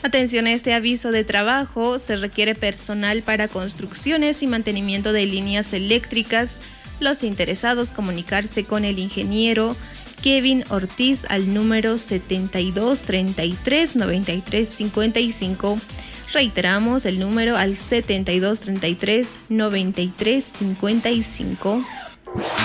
Atención a este aviso de trabajo, se requiere personal para construcciones y mantenimiento de líneas eléctricas. Los interesados comunicarse con el ingeniero Kevin Ortiz al número 72 33 93 55. Reiteramos el número al 72 33 93 55.